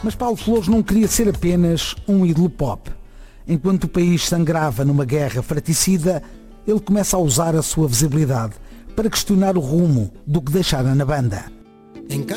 Mas Paulo Flores não queria ser apenas um ídolo pop. Enquanto o país sangrava numa guerra fratricida, ele começa a usar a sua visibilidade para questionar o rumo do que deixara na banda.